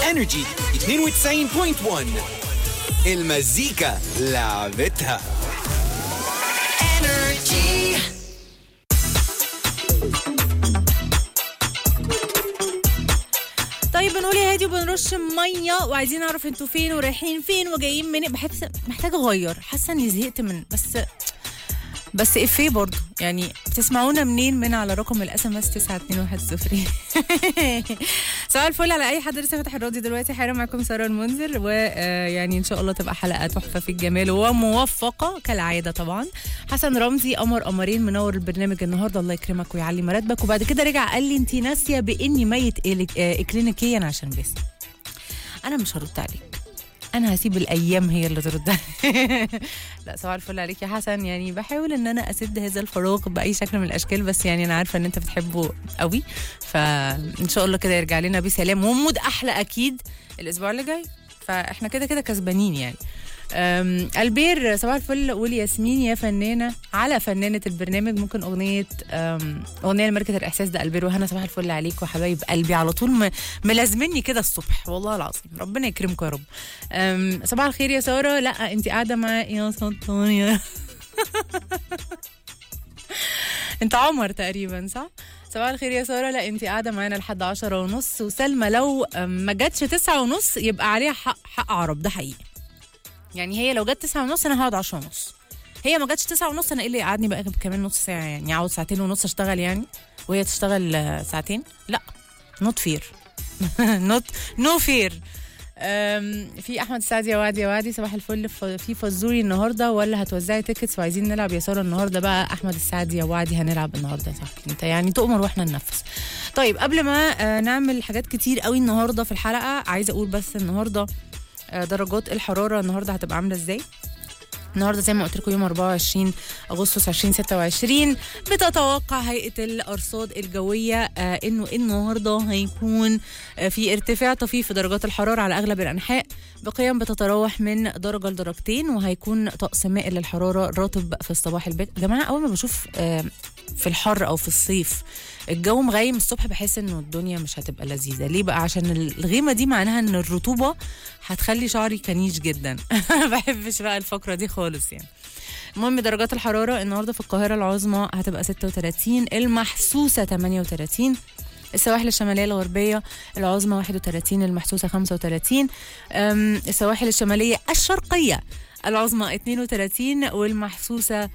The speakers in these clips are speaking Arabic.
انرجي 92.1. المزيكا لعبتها. انرجي. طيب بنقول يا هادي وبنرش ميه وعايزين نعرف انتوا فين ورايحين فين وجايين منين. بحس محتاجه اغير، حاسه اني زهقت من بس افيه برضو يعني. بتسمعونا منين؟ من على رقم الاس ام اس 92110. صباح الفل على اي حد لسه فاتح الراديو دلوقتي. حالا معكم ساره المنذر، ويعني ان شاء الله تبقى حلقه تحفه في الجمال وموفقه كالعاده. طبعا حسن رمزي قمرين منور البرنامج النهارده، الله يكرمك ويعلي مراتبك. وبعد كده رجع قال لي انت ناسيه باني ميت اكلينيكيا عشان بس. انا مش هرد عليك، انا هسيب الايام هي اللي ترد. لا صباح الفل عليك يا حسن. يعني بحاول ان انا اسد هذا الفراغ باي شكل من الاشكال، بس يعني انا عارفه ان انت بتحبه قوي، فان شاء الله كده يرجع لنا بسلام ومود احلى اكيد الاسبوع اللي جاي. فاحنا كده كده كسبانين يعني. البير صباح الفل. قولي ياسمين يا فنانه على فنانه البرنامج، ممكن اغنيه لماركة الاحساس ده. البير وهنا صباح الفل عليك وحبايب قلبي على طول ملازمني كده الصبح والله العظيم، ربنا يكرمكم يا رب. صباح الخير يا ساره. لا انت قاعده مع يا سلطان. انت عمر تقريبا صح؟ صباح الخير يا ساره. لا انت قاعده معانا لحد 10:30. وسلمى لو ما جاتش 9:30 يبقى عليها حق عرب، ده حقيقي. يعني هي لو جت 9:30 انا هقعد 10:30. هي ما جاتش 9:30 انا ايه اللي يقعدني بقى كمان نص ساعه؟ يعني اقعد 2.5 ساعة اشتغل يعني وهي تشتغل 2 ساعة؟ لا نوت فير. نو فير. في احمد السعدي يا وعدي صباح الفل. في فزوري النهارده ولا هتوزعي تيكتس وعايزين نلعب يا ساره النهارده؟ بقى احمد السعدي يا وعدي هنلعب النهارده صح؟ انت يعني تؤمر واحنا ننفذ. طيب قبل ما نعمل حاجات كتير قوي النهارده في الحلقه، عايزه اقول بس النهارده درجات الحراره النهارده هتبقى عامله ازاي. النهارده زي ما قلت لكم يوم 24 أغسطس 2026 بتتوقع هيئة الأرصاد الجوية إنه النهارده هيكون في ارتفاع طفيف في درجات الحرارة على أغلب الأنحاء بقيم بتتراوح من درجة لدرجتين، وهيكون طقس مائل للحرارة رطب في الصباح الباكر. جماعة أول ما بشوف في الحر أو في الصيف الجو مغيم الصبح بحس إنه الدنيا مش هتبقى لذيذة. ليه بقى؟ عشان الغيمة دي معناها إن الرطوبة هتخلي شعري كنيش جدا. ما بحبش بقى الفقرة دي خالص يعني. المهم درجات الحرارة النهاردة في القاهرة العظمى هتبقى 36، المحسوسة 38. السواحل الشمالية الغربية العظمى 31، المحسوسة 35. السواحل الشمالية الشرقية العظمى 32 والمحسوسة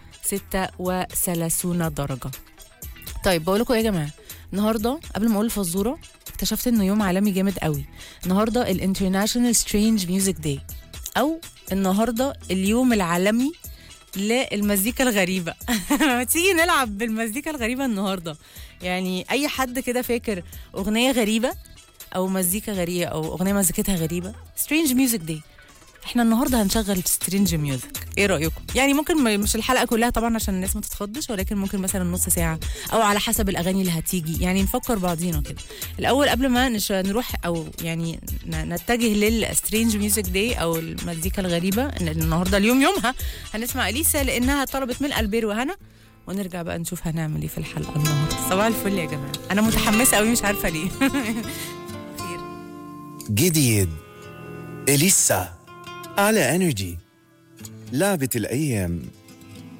36 درجة. طيب بقول لكم يا جماعة، النهاردة قبل ما اقول الفزورة اكتشفت انه يوم عالمي جامد قوي. النهاردة الانترناشونال سترينج ميوزك داي، او النهاردة اليوم العالمي للمزيكا الغريبة. ما تيجي نلعب بالمزيكا الغريبة النهاردة؟ يعني اي حد كده فاكر اغنية غريبة او مزيكا غريبة او اغنية مزيكتها غريبة، سترينج ميوزك داي. احنا النهارده هنشغل سترينج ميوزك، ايه رايكم؟ يعني ممكن مش الحلقه كلها طبعا عشان الناس ما تتخضش، ولكن ممكن مثلا نص ساعه او على حسب الاغاني اللي هتيجي، يعني نفكر بعضينا كده الاول قبل ما نروح او يعني نتجه للسترينج ميوزك داي او المزيكا الغريبه. النهارده اليوم يومها هنسمع اليسا لانها طلبت من البير وهنا، ونرجع بقى نشوف هنعمل ايه في الحلقه النهارده. صباح الفل يا جماعه، انا متحمسه قوي مش عارفه ليه. خير جديد اليسا على انرجي، لعبة الايام.